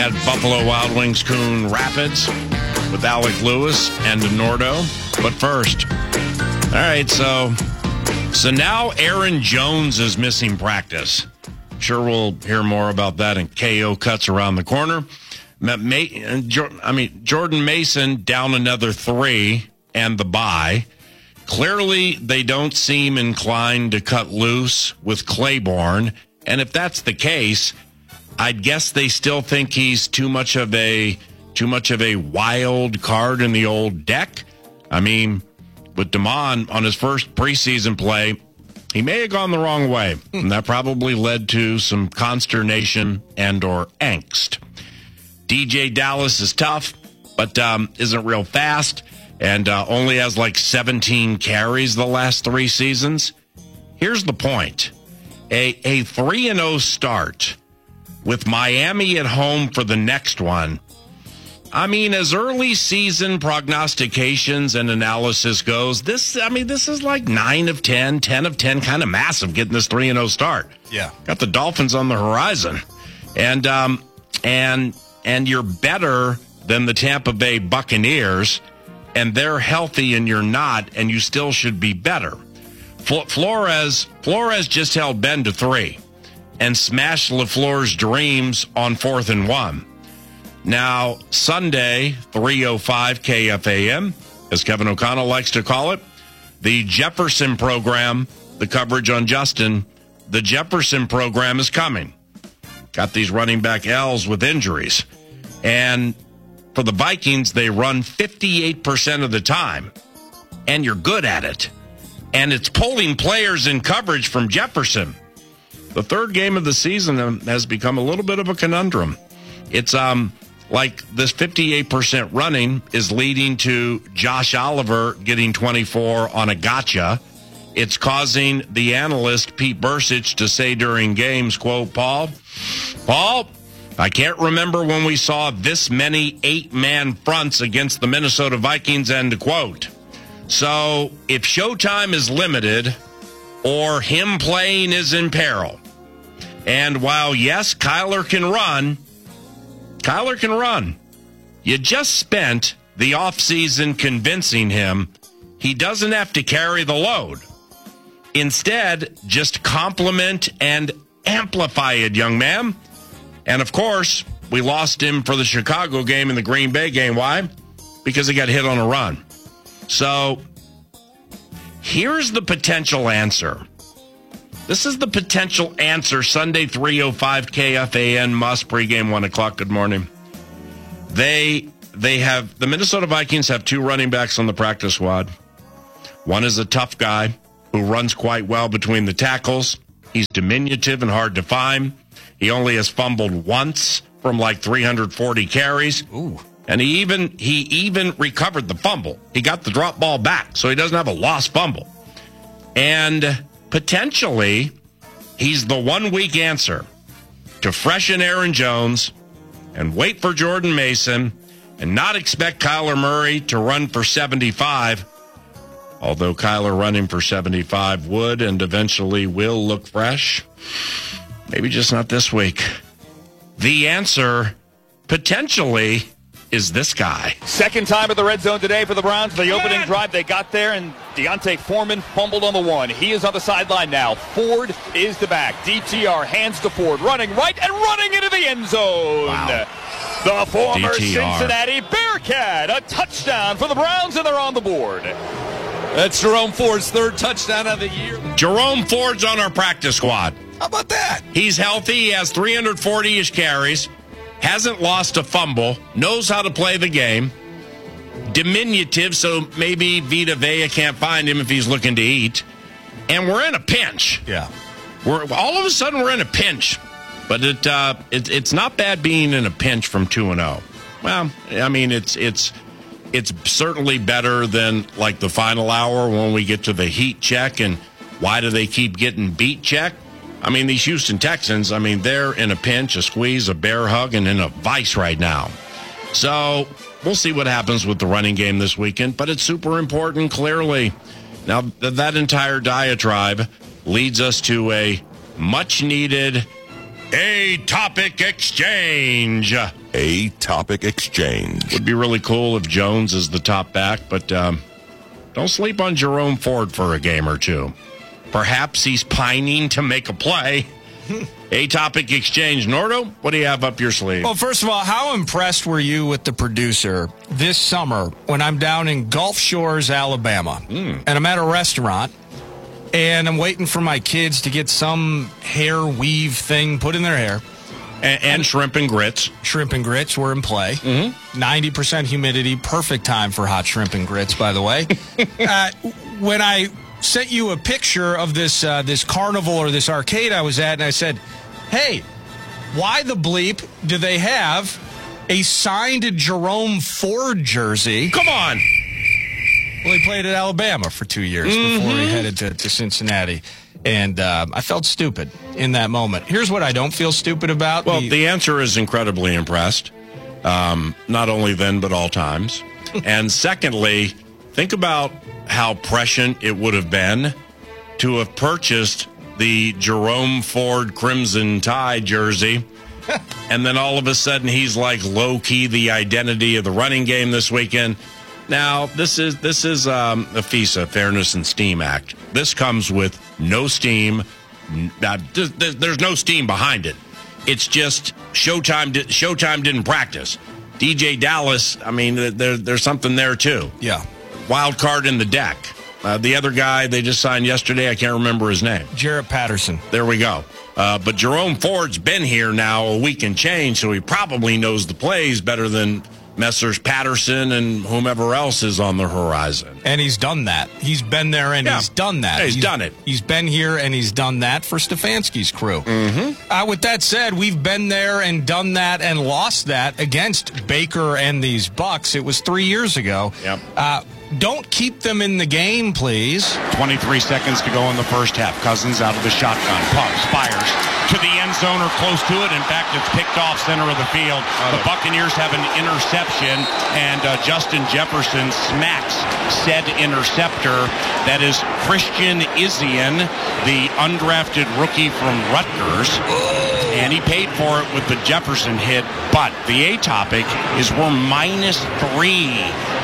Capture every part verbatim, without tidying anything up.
at Buffalo Wild Wings Coon Rapids with Alec Lewis and Nordo. But first, all right, so so now Aaron Jones is missing practice. Sure, we'll hear more about that in K O Cuts around the corner. I mean, Jordan Mason down another three and the bye. Clearly, they don't seem inclined to cut loose with Claiborne. And if that's the case, I'd guess they still think he's too much of a too much of a wild card in the old deck. I mean, with DeMond on his first preseason play, he may have gone the wrong way, and that probably led to some consternation and or angst. D J Dallas is tough, but um, isn't real fast, and uh, only has like seventeen carries the last three seasons. Here's the point. A a three and oh start with Miami at home for the next one. I mean, as early season prognostications and analysis goes, this, I mean, this is like nine of ten, ten of ten, kind of massive getting this three and oh start. Yeah. Got the Dolphins on the horizon. And, um, and, and you're better than the Tampa Bay Buccaneers, and they're healthy and you're not, and you still should be better. Flores, Flores just held Ben to three and smashed LaFleur's dreams on fourth and one. Now, Sunday, three oh five K F A M, as Kevin O'Connell likes to call it, the Jefferson program, the coverage on Justin, the Jefferson program is coming. Got these running back L's with injuries. And for the Vikings, they run fifty-eight percent of the time, and you're good at it. And it's pulling players in coverage from Jefferson. The third game of the season has become a little bit of a conundrum. It's um like this fifty-eight percent running is leading to Josh Oliver getting twenty-four on a gotcha. It's causing the analyst Pete Bursich to say during games, quote, Paul, Paul, I can't remember when we saw this many eight-man fronts against the Minnesota Vikings, end quote. So if showtime is limited or him playing is in peril, and while, yes, Kyler can run, Kyler can run. You just spent the offseason convincing him he doesn't have to carry the load. Instead, just compliment and amplify it, young man. And, of course, we lost him for the Chicago game and the Green Bay game. Why? Because he got hit on a run. So here's the potential answer. This is the potential answer. Sunday, three oh five K F A N, must pregame one o'clock. Good morning. They they have the Minnesota Vikings have two running backs on the practice squad. One is a tough guy who runs quite well between the tackles. He's diminutive and hard to find. He only has fumbled once from like three hundred forty carries. Ooh. And he even he even recovered the fumble. He got the drop ball back, so he doesn't have a lost fumble. And potentially, he's the one-week answer to freshen Aaron Jones and wait for Jordan Mason and not expect Kyler Murray to run for seventy-five, although Kyler running for seventy-five would and eventually will look fresh. Maybe just not this week. The answer, potentially, is this guy. Second time at the red zone today for the Browns. The opening drive, they got there, and Deontay Foreman fumbled on the one. He is on the sideline now. Ford is the back. D T R hands to Ford, running right and running into the end zone. Wow. The former D T R. Cincinnati Bearcat, a touchdown for the Browns, and they're on the board. That's Jerome Ford's third touchdown of the year. Jerome Ford's on our practice squad. How about that? He's healthy. He has three hundred forty-ish carries. Hasn't lost a fumble, knows how to play the game, diminutive, so maybe Vita Vea can't find him if he's looking to eat. And we're in a pinch. Yeah. We're all of a sudden we're in a pinch. But it, uh, it it's not bad being in a pinch from two and oh. Well, I mean, it's it's it's certainly better than like the final hour when we get to the heat check and why do they keep getting beat check? I mean, these Houston Texans, I mean, they're in a pinch, a squeeze, a bear hug, and in a vice right now. So we'll see what happens with the running game this weekend, but it's super important, clearly. Now, th- that entire diatribe leads us to a much-needed A Topic Exchange. A Topic Exchange. Would be really cool if Jones is the top back, but um, don't sleep on Jerome Ford for a game or two. Perhaps he's pining to make a play. A Topic Exchange. Nordo, what do you have up your sleeve? Well, first of all, how impressed were you with the producer this summer when I'm down in Gulf Shores, Alabama, mm. and I'm at a restaurant, and I'm waiting for my kids to get some hair weave thing put in their hair. And, and shrimp and grits. Shrimp and grits were in play. Mm-hmm. ninety percent humidity, perfect time for hot shrimp and grits, by the way. uh, when I sent you a picture of this uh, this carnival or this arcade I was at, and I said, hey, why the bleep do they have a signed Jerome Ford jersey? Come on. Well, he played at Alabama for two years mm-hmm. before he headed to, to Cincinnati. And uh, I felt stupid in that moment. Here's what I don't feel stupid about. Well, the, the answer is incredibly impressed. Um, not only then, but all times. And secondly, think about how prescient it would have been to have purchased the Jerome Ford Crimson Tide jersey. And then all of a sudden he's like low-key the identity of the running game this weekend. Now, this is this is um, the FISA, Fairness and Steam Act. This comes with no steam. Uh, there's no steam behind it. It's just Showtime. Showtime didn't practice. D J Dallas, I mean, there, there's something there, too. Yeah. Wild card in the deck. Uh, the other guy they just signed yesterday, I can't remember his name. Jarrett Patterson. There we go. Uh, but Jerome Ford's been here now a week and change, so he probably knows the plays better than Messrs. Patterson and whomever else is on the horizon. And he's done that. He's been there and yeah. he's done that. Yeah, he's, he's done it. He's been here and he's done that for Stefanski's crew. Mm-hmm. Uh, with that said, we've been there and done that and lost that against Baker and these Bucks. It was three years ago. Yep. Uh, don't keep them in the game, please. twenty-three seconds to go in the first half. Cousins out of the shotgun. Pumps, fires to the end zone or close to it. In fact, it's picked off center of the field. The Buccaneers have an interception, and uh, Justin Jefferson smacks said interceptor. That is Christian Izien, the undrafted rookie from Rutgers. And he paid for it with the Jefferson hit. But the A topic is we're minus three.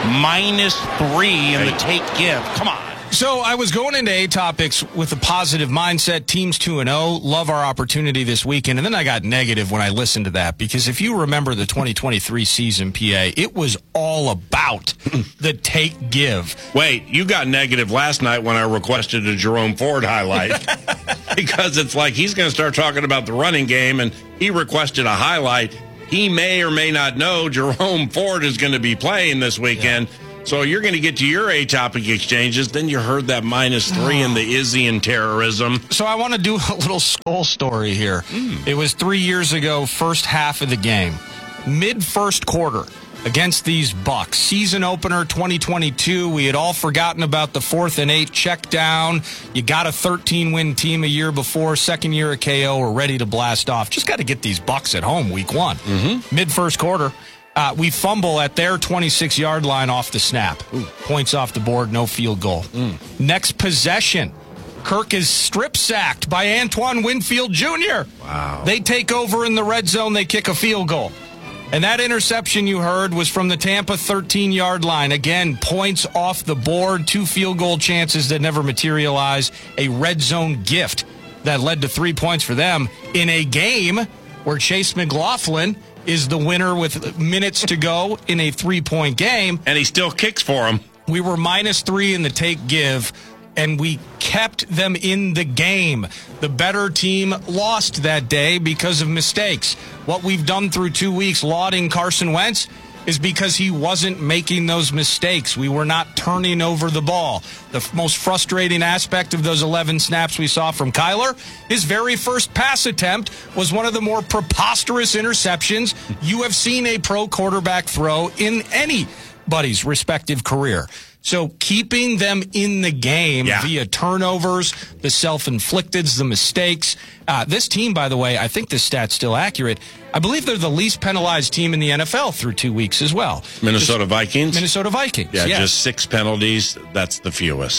Minus three in the take give. Come on. So I was going into A topics with a positive mindset. Teams two and oh. Love our opportunity this weekend. And then I got negative when I listened to that. Because if you remember the twenty twenty-three season, P A, it was all about the take give. Wait, you got negative last night when I requested a Jerome Ford highlight. Because it's like he's going to start talking about the running game, and he requested a highlight. He may or may not know Jerome Ford is going to be playing this weekend. Yeah. So you're going to get to your A-topic exchanges. Then you heard that minus three in the Izzy and terrorism. So I want to do a little skull story here. Mm. It was three years ago, first half of the game. Mid-first quarter against these Bucks. Season opener twenty twenty-two. We had all forgotten about the fourth and eight check down. You got a thirteen-win team a year before. Second year at K O. We're ready to blast off. Just got to get these Bucks at home week one. Mm-hmm. Mid-first quarter. Uh, we fumble at their twenty-six-yard line off the snap. Ooh. Points off the board, no field goal. Mm. Next possession, Kirk is strip sacked by Antoine Winfield Junior Wow. They take over in the red zone. They kick a field goal. And that interception you heard was from the Tampa thirteen-yard line. Again, points off the board, two field goal chances that never materialize, a red zone gift that led to three points for them in a game where Chase McLaughlin is the winner with minutes to go in a three-point game. And he still kicks for him. We were minus three in the take-give, and we kept them in the game. The better team lost that day because of mistakes. What we've done through two weeks lauding Carson Wentz is because he wasn't making those mistakes. We were not turning over the ball. The f- most frustrating aspect of those eleven snaps we saw from Kyler, his very first pass attempt was one of the more preposterous interceptions you have seen a pro quarterback throw in anybody's respective career. So keeping them in the game yeah. via turnovers, the self-inflicteds, the mistakes. Uh, this team, by the way, I think this stat's still accurate. I believe they're the least penalized team in the N F L through two weeks as well. Minnesota just, Vikings? Minnesota Vikings, yeah. yes. Just six penalties. That's the fewest.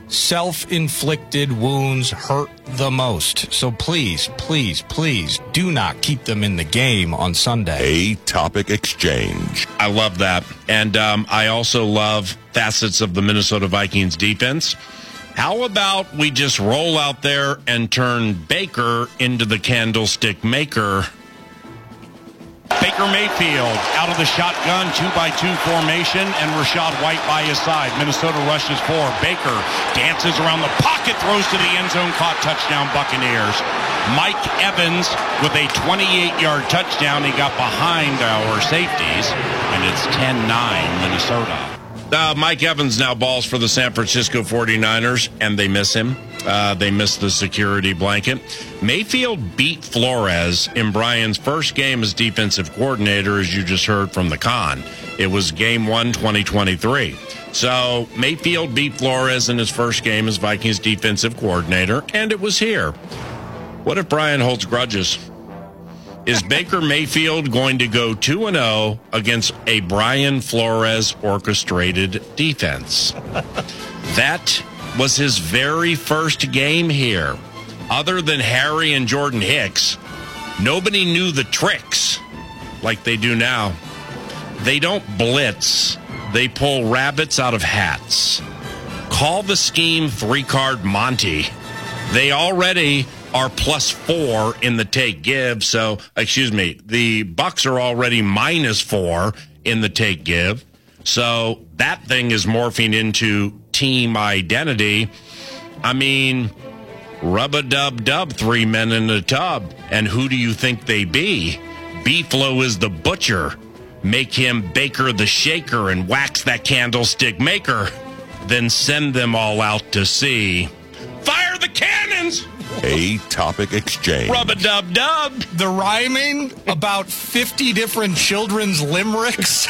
self-inflicted wounds hurt the most. So please, please, please do not keep them in the game on Sunday. A topic exchange. I love that. And um, I also love facets of the Minnesota Vikings defense. How about we just roll out there and turn Baker into the candlestick maker? Baker Mayfield out of the shotgun, two by two formation, and Rachaad White by his side. Minnesota rushes four. Baker dances around the pocket, throws to the end zone, caught, touchdown Buccaneers. Mike Evans with a twenty-eight-yard touchdown. He got behind our safeties, and it's ten nine Minnesota. Uh, Mike Evans now balls for the San Francisco forty-niners, and they miss him. Uh, they miss the security blanket. Mayfield beat Flores in Brian's first game as defensive coordinator, as you just heard from the con. It was game one, twenty twenty-three. So Mayfield beat Flores in his first game as Vikings defensive coordinator, and it was here. What if Brian holds grudges? Is Baker Mayfield going to go two and oh against a Brian Flores orchestrated defense? That was his very first game here. Other than Harry and Jordan Hicks, nobody knew the tricks like they do now. They don't blitz. They pull rabbits out of hats. Call the scheme three-card Monty. They already are plus four in the take give. So, excuse me, the Bucs are already minus four in the take give. So that thing is morphing into team identity. I mean, rub-a-dub-dub, three men in a tub. And who do you think they be? Beeflo is the butcher. Make him Baker the shaker and wax that candlestick maker. Then send them all out to sea. Fire the cannons! A topic exchange. Rub-a-dub-dub. The rhyming about fifty different children's limericks,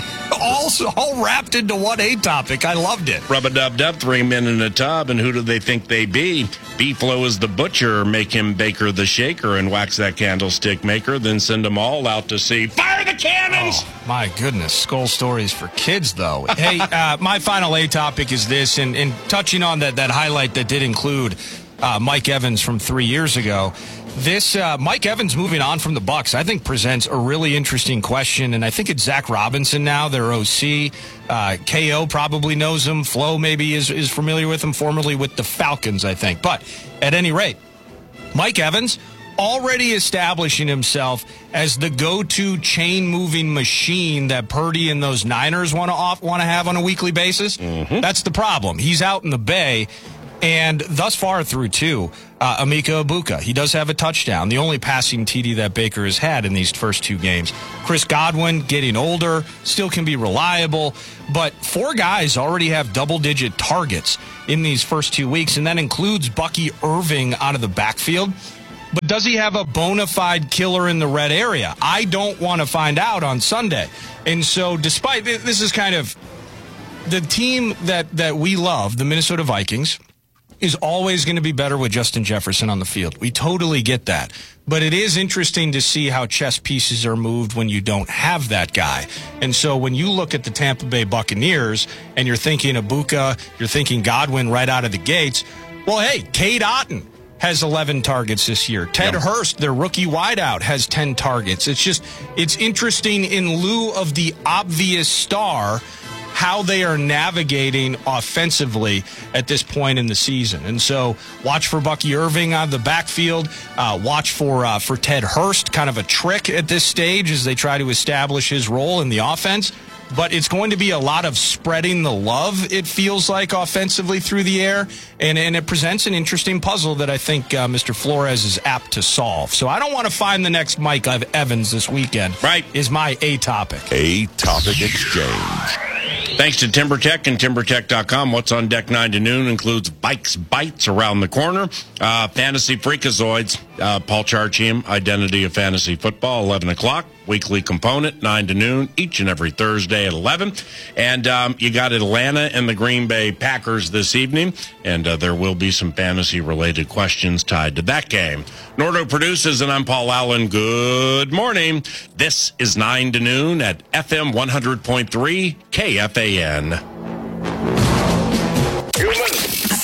all, all wrapped into one A topic. I loved it. Rub-a-dub-dub, three men in a tub, and who do they think they be? Beeflo is the butcher, make him Baker the shaker, and wax that candlestick maker, then send them all out to sea. Fire the cannons! Oh, my goodness. Skull stories for kids, though. Hey, uh, my final A topic is this, and, and touching on that, that highlight that did include Uh, Mike Evans from three years ago. This uh, Mike Evans moving on from the Bucs, I think, presents a really interesting question, and I think it's Zach Robinson now, their O C. Uh, K O probably knows him. Flo maybe is, is familiar with him, formerly with the Falcons, I think. But at any rate, Mike Evans already establishing himself as the go-to chain-moving machine that Purdy and those Niners want to off want to have on a weekly basis. Mm-hmm. That's the problem. He's out in the Bay. And thus far through two, uh, Emeka Egbuka, he does have a touchdown, the only passing T D that Baker has had in these first two games. Chris Godwin, getting older, still can be reliable, but four guys already have double-digit targets in these first two weeks, and that includes Bucky Irving out of the backfield. But does he have a bona fide killer in the red area? I don't want to find out on Sunday. And so despite, this is kind of the team that, that we love, the Minnesota Vikings, is always going to be better with Justin Jefferson on the field. We totally get that. But it is interesting to see how chess pieces are moved when you don't have that guy. And so when you look at the Tampa Bay Buccaneers and you're thinking Egbuka, you're thinking Godwin right out of the gates, well, hey, Cade Otton has eleven targets this year. Ted yep. Hurst, their rookie wideout, has ten targets. It's just, it's interesting in lieu of the obvious star how they are navigating offensively at this point in the season. And so watch for Bucky Irving on the backfield. Uh, watch for uh, for Ted Hurst, kind of a trick at this stage as they try to establish his role in the offense. But it's going to be a lot of spreading the love, it feels like, offensively through the air. And, and it presents an interesting puzzle that I think uh, Mister Flores is apt to solve. So I don't want to find the next Mike Evans this weekend. Right. Is my A topic. A topic exchange. Thanks to TimberTech and timber tech dot com. What's on deck nine to noon includes Bikes Bites around the corner, uh, Fantasy Freakazoids, uh, Paul Charchium, Identity of Fantasy Football, eleven o'clock. Weekly component, nine to noon, each and every Thursday at eleven. And um, you got Atlanta and the Green Bay Packers this evening, and uh, there will be some fantasy-related questions tied to that game. Nordo produces, and I'm Paul Allen. Good morning. This is nine to noon at F M one hundred point three K F A N. Humans.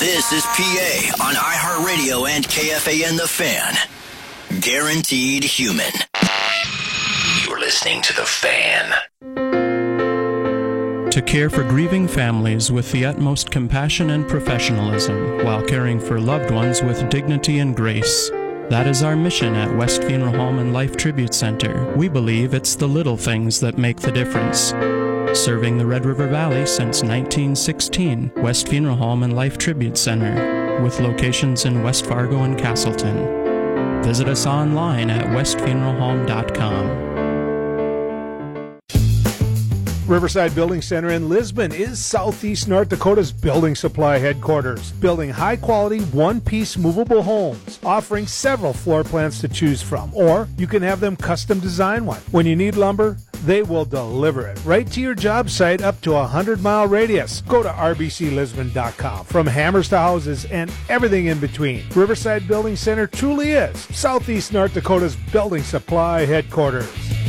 This is P A on iHeartRadio and K F A N The Fan. Guaranteed human. You're listening to The Fan. To care for grieving families with the utmost compassion and professionalism while caring for loved ones with dignity and grace. That is our mission at West Funeral Home and Life Tribute Center. We believe it's the little things that make the difference. Serving the Red River Valley since nineteen sixteen, West Funeral Home and Life Tribute Center, with locations in West Fargo and Castleton. Visit us online at west funeral home dot com. Riverside Building Center in Lisbon is Southeast North Dakota's building supply headquarters, building high-quality, one-piece movable homes, offering several floor plans to choose from, or you can have them custom design one. When you need lumber, they will deliver it right to your job site up to a hundred-mile radius. Go to r b c lisbon dot com. From hammers to houses and everything in between, Riverside Building Center truly is Southeast North Dakota's building supply headquarters.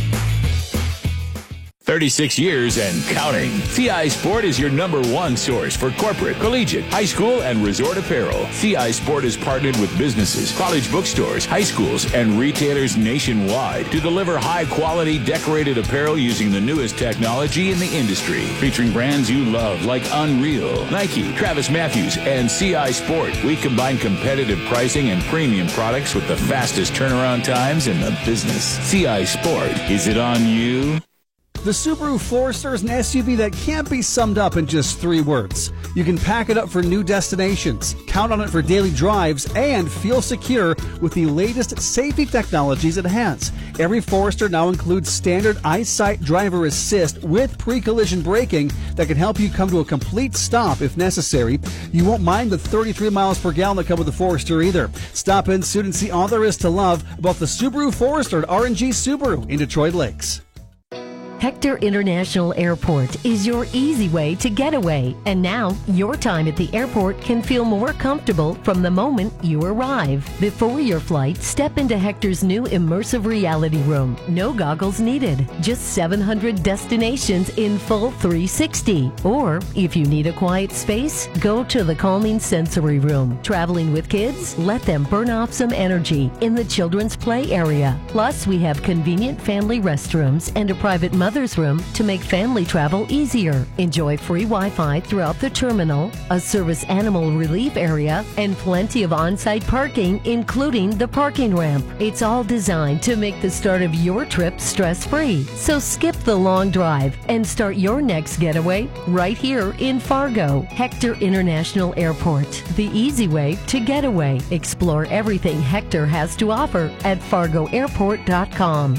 thirty-six years and counting. C I Sport is your number one source for corporate, collegiate, high school, and resort apparel. C I Sport is partnered with businesses, college bookstores, high schools, and retailers nationwide to deliver high-quality decorated apparel using the newest technology in the industry. Featuring brands you love like Unreal, Nike, Travis Matthews, and C I Sport. We combine competitive pricing and premium products with the fastest turnaround times in the business. C I Sport. Is it on you? The Subaru Forester is an S U V that can't be summed up in just three words. You can pack it up for new destinations, count on it for daily drives, and feel secure with the latest safety technologies it has. Every Forester now includes standard EyeSight driver assist with pre-collision braking that can help you come to a complete stop if necessary. You won't mind the thirty-three miles per gallon that come with the Forester either. Stop in soon and see all there is to love about the Subaru Forester at R and G Subaru in Detroit Lakes. Hector International Airport is your easy way to get away. And now, your time at the airport can feel more comfortable from the moment you arrive. Before your flight, step into Hector's new immersive reality room. No goggles needed. Just seven hundred destinations in full three sixty. Or, if you need a quiet space, go to the calming sensory room. Traveling with kids? Let them burn off some energy in the children's play area. Plus, we have convenient family restrooms and a private mother's room to make family travel easier. Enjoy free Wi-Fi throughout the terminal, a service animal relief area, and plenty of on-site parking, including the parking ramp. It's all designed to make the start of your trip stress-free. So skip the long drive and start your next getaway right here in Fargo. Hector International Airport, the easy way to get away. Explore everything Hector has to offer at fargo airport dot com.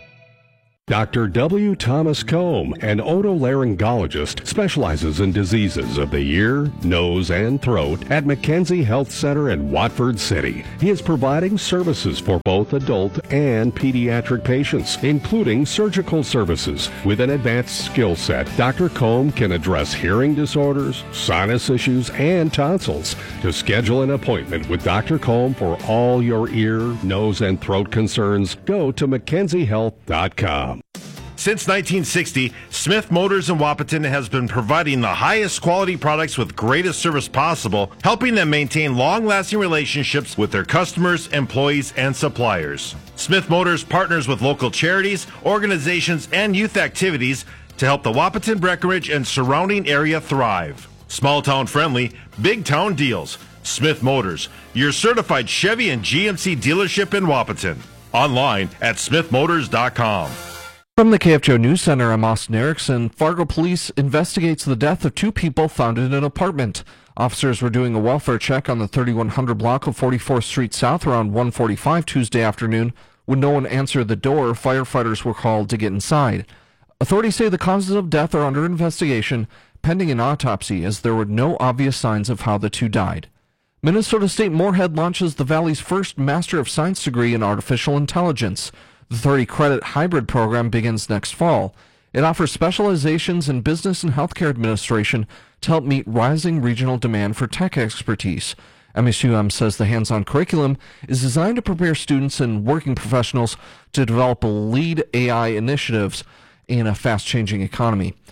Doctor W. Thomas Combe, an otolaryngologist, specializes in diseases of the ear, nose, and throat at McKenzie Health Center in Watford City. He is providing services for both adult and pediatric patients, including surgical services. With an advanced skill set, Doctor Combe can address hearing disorders, sinus issues, and tonsils. To schedule an appointment with Doctor Combe for all your ear, nose, and throat concerns, go to mackenzie health dot com. Since nineteen sixty, Smith Motors in Wahpeton has been providing the highest quality products with greatest service possible, helping them maintain long-lasting relationships with their customers, employees, and suppliers. Smith Motors partners with local charities, organizations, and youth activities to help the Wahpeton, Breckenridge, and surrounding area thrive. Small town friendly, big town deals. Smith Motors, your certified Chevy and G M C dealership in Wahpeton. Online at smith motors dot com. From the K F J O News Center, I'm Austin Erickson. Fargo Police investigates the death of two people found in an apartment. Officers were doing a welfare check on the thirty-one hundred block of forty-fourth Street South around one forty-five Tuesday afternoon. When no one answered the door, firefighters were called to get inside. Authorities say the causes of death are under investigation, pending an autopsy, as there were no obvious signs of how the two died. Minnesota State Moorhead launches the Valley's first Master of Science degree in Artificial Intelligence. The thirty credit hybrid program begins next fall. It offers specializations in business and healthcare administration to help meet rising regional demand for tech expertise. M S U M says the hands-on curriculum is designed to prepare students and working professionals to develop lead A I initiatives in a fast-changing economy.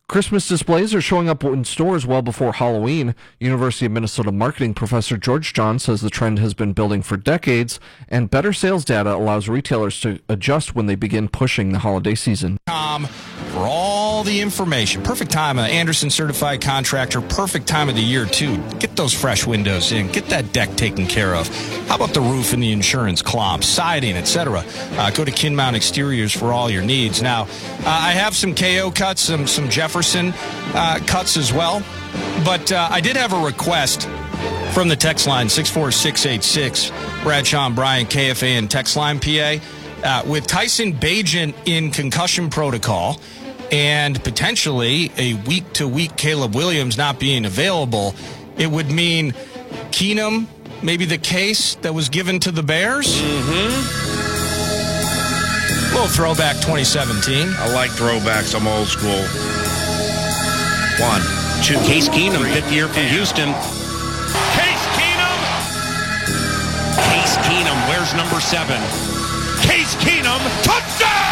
Christmas displays are showing up in stores well before Halloween. University of Minnesota marketing professor George John says the trend has been building for decades, and better sales data allows retailers to adjust when they begin pushing the holiday season. Um, for all the information. Perfect time, an Anderson certified contractor, perfect time of the year, too. Get those fresh windows in. Get that deck taken care of. How about the roof and the insurance clumps, siding, et cetera? Uh, go to Kinmount Exteriors for all your needs. Now, uh, I have some K O cuts, some, some Jefferson uh, cuts as well, but uh, I did have a request from the text line, six four six eight six, Bradshaw and Bryan, K F A N text line, P A. Uh, with Tyson Bagent in concussion protocol and potentially a week-to-week Caleb Williams not being available, it would mean Keenum, maybe the case that was given to the Bears. Mm-hmm. Little throwback twenty seventeen. I like throwbacks. I'm old school. One, two. Case Keenum, fifth year from Houston. Case Keenum. Case Keenum, where's number seven? Case Keenum, touchdown!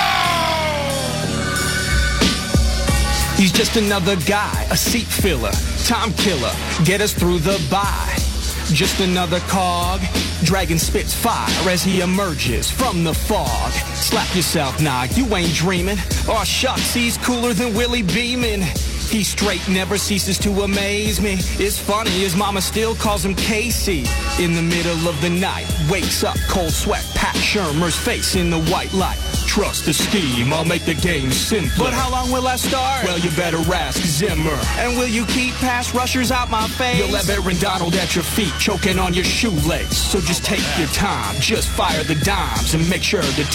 He's just another guy, a seat filler, time killer, get us through the bye. Just another cog, dragon spits fire as he emerges from the fog. Slap yourself, nah, you ain't dreaming. Aw shucks, he's cooler than Willie Beeman. He straight never ceases to amaze me. It's funny, his mama still calls him Casey. In the middle of the night, wakes up, cold sweat, Pat Shurmur's face in the white light. Trust the scheme, I'll make the game simpler. But how long will I start? Well, you better ask Zimmer. And will you keep pass rushers out my face? You'll have Aaron Donald at your feet, choking on your shoelace. So just take your time, just fire the dimes, and make sure to